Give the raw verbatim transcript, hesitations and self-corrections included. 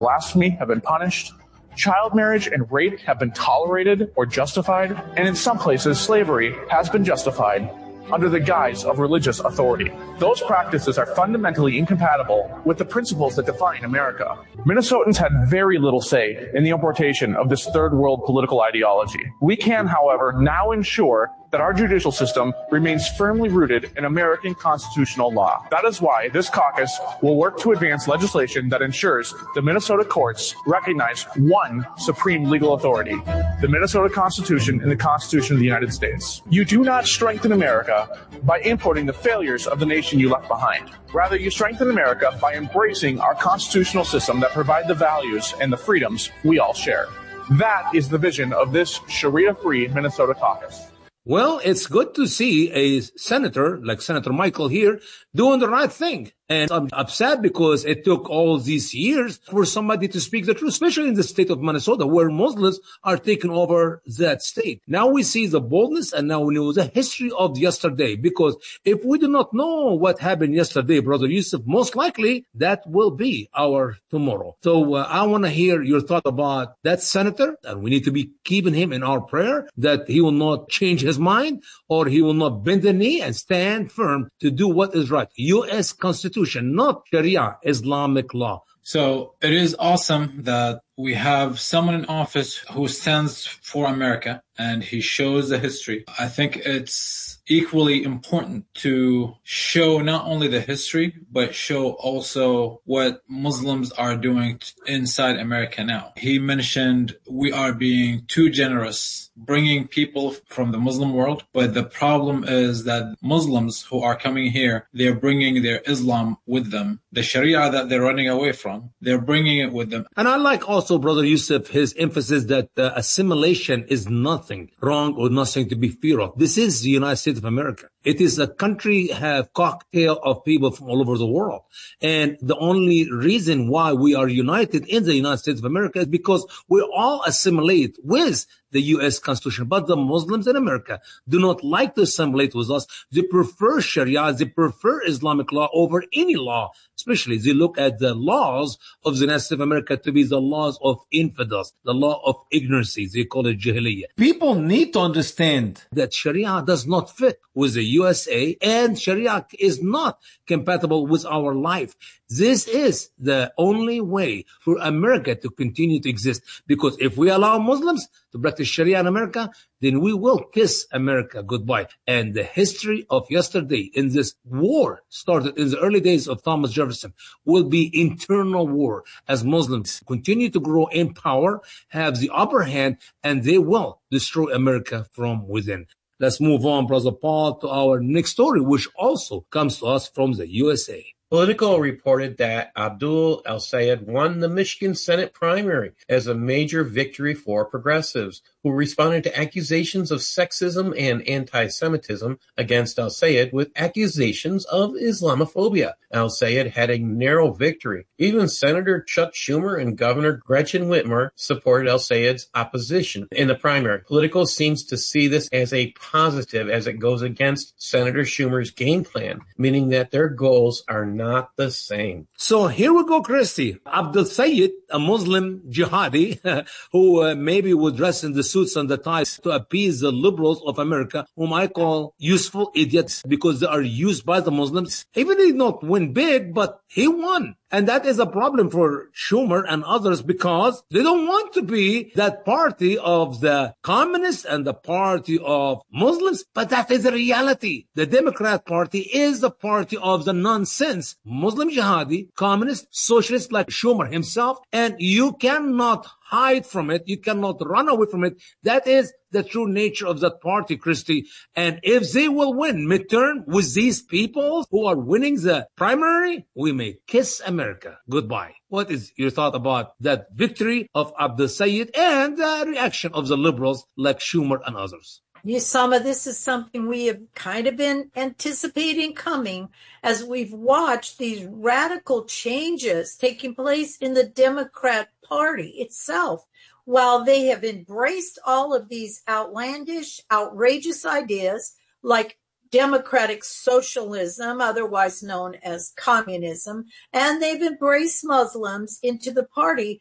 blasphemy have been punished, child marriage and rape have been tolerated or justified, and in some places slavery has been justified under the guise of religious authority. Those practices are fundamentally incompatible with the principles that define America. Minnesotans had very little say in the importation of this third world political ideology. We can, however, now ensure that our judicial system remains firmly rooted in American constitutional law. That is why this caucus will work to advance legislation that ensures the Minnesota courts recognize one supreme legal authority, the Minnesota Constitution and the Constitution of the United States. You do not strengthen America by importing the failures of the nation you left behind. Rather, you strengthen America by embracing our constitutional system that provide the values and the freedoms we all share. That is the vision of this Sharia-free Minnesota caucus. Well, it's good to see a senator like Senator Michael here doing the right thing. And I'm upset because it took all these years for somebody to speak the truth, especially in the state of Minnesota, where Muslims are taking over that state. Now we see the boldness, and now we know the history of yesterday. Because if we do not know what happened yesterday, Brother Yusuf, most likely that will be our tomorrow. So uh, I want to hear your thought about that senator, and we need to be keeping him in our prayer that he will not change his mind or he will not bend the knee and stand firm to do what is right. U S Constitution, not Sharia, Islamic law. So it is awesome that we have someone in office who stands for America and he shows the history. I think it's equally important to show not only the history, but show also what Muslims are doing inside America now. He mentioned we are being too generous, bringing people from the Muslim world. But the problem is that Muslims who are coming here, they're bringing their Islam with them. The Sharia that they're running away from, they're bringing it with them. And I like also, Brother Yusuf, his emphasis that uh, assimilation is nothing wrong or nothing to be feared of. This is the United States of America. It is a country have cocktail of people from all over the world. And the only reason why we are united in the United States of America is because we all assimilate with the U S Constitution. But the Muslims in America do not like to assimilate with us. They prefer Sharia. They prefer Islamic law over any law. Especially they look at the laws of the United States of America to be the laws of infidels, the law of ignorance. They call it Jahiliyyah. People need to understand that Sharia does not fit with the U S A, and Sharia is not compatible with our life. This is the only way for America to continue to exist. Because if we allow Muslims to practice Sharia in America, then we will kiss America goodbye. And the history of yesterday in this war started in the early days of Thomas Jefferson will be internal war as Muslims continue to grow in power, have the upper hand, and they will destroy America from within. Let's move on, Brother Paul, to our next story, which also comes to us from the U S A. Politico reported that Abdul El-Sayed won the Michigan Senate primary as a major victory for progressives, who responded to accusations of sexism and anti-Semitism against El-Sayed with accusations of Islamophobia. El-Sayed had a narrow victory. Even Senator Chuck Schumer and Governor Gretchen Whitmer supported El-Sayed's opposition in the primary. Politico seems to see this as a positive as it goes against Senator Schumer's game plan, meaning that their goals are not the same. So here we go, Christy. Abdul Sayyid, a Muslim jihadi who uh, maybe would dress in the suits and the ties to appease the liberals of America, whom I call useful idiots because they are used by the Muslims. Even he did not win big, but he won. And that is a problem for Schumer and others because they don't want to be that party of the communists and the party of Muslims. But that is the reality. The Democrat Party is the party of the nonsense Muslim jihadi, communist, socialist like Schumer himself. And you cannot hide from it. You cannot run away from it. That is the true nature of that party, Christy. And if they will win midterm with these people who are winning the primary, we may kiss America goodbye. What is your thought about that victory of Abdul Sayyid and the reaction of the liberals like Schumer and others? Usama, this is something we have kind of been anticipating coming as we've watched these radical changes taking place in the Democrat Party itself. While they have embraced all of these outlandish, outrageous ideas like democratic socialism, otherwise known as communism, and they've embraced Muslims into the party